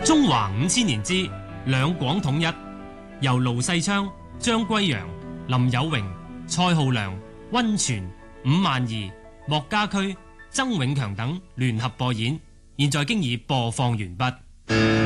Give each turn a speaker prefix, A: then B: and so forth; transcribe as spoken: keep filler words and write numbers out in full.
A: 中華五千年之兩廣統一，由盧世昌、張歸陽、林有榮、蔡浩良、溫泉、伍萬儀、莫家駒、曾永強等聯合播演，現在經已播放完畢。